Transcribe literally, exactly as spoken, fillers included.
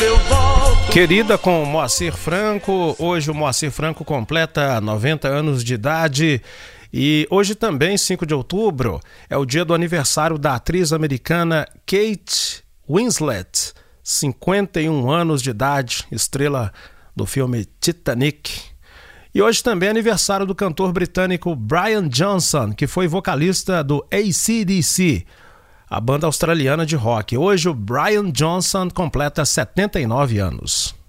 eu volto. Querida com Moacir Franco. Hoje o Moacir Franco completa noventa anos de idade. E hoje também, cinco de outubro, é o dia do aniversário da atriz americana Kate Winslet, cinquenta e um anos de idade, estrela do filme Titanic. E hoje também é aniversário do cantor britânico Brian Johnson, que foi vocalista do A C D C, a banda australiana de rock. Hoje o Brian Johnson completa setenta e nove anos.